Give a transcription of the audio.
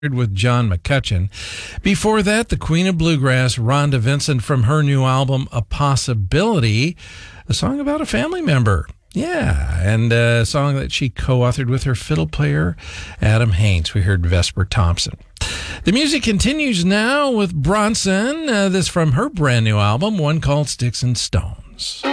with John McCutcheon. Before that, the Queen of Bluegrass, Rhonda Vincent, from her new album, A Possibility, a song about a family member. Yeah, and a song that she co-authored with her fiddle player, Adam Haynes. We heard Vesper Thompson. The music continues now with Bronson, this from her brand new album, one called Sticks and Stones.